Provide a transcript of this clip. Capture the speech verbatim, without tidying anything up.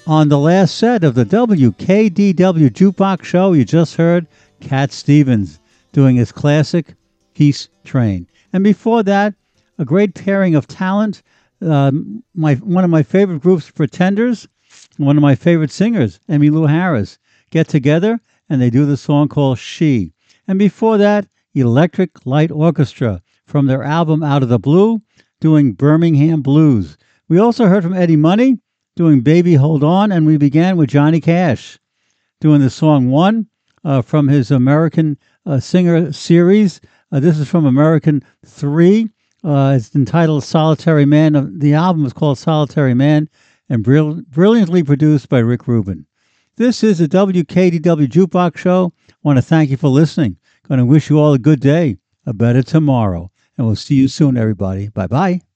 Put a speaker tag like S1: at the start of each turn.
S1: On the last set of the W K D W Jukebox Show, you just heard Cat Stevens doing his classic Peace Train. And before that, a great pairing of talent. Um, my one of my favorite groups, Pretenders, one of my favorite singers, Emmylou Harris, get together and they do the song called She. And before that, Electric Light Orchestra from their album Out of the Blue, doing Birmingham Blues. We also heard from Eddie Money doing Baby Hold On, and we began with Johnny Cash doing the song One uh, from his American uh, Singer series. Uh, this is from American three. Uh, it's entitled Solitary Man. The album is called Solitary Man and brill- brilliantly produced by Rick Rubin. This is the W K D W Jukebox Show. I want to thank you for listening. Going to wish you all a good day, a better tomorrow. And we'll see you soon, everybody. Bye-bye.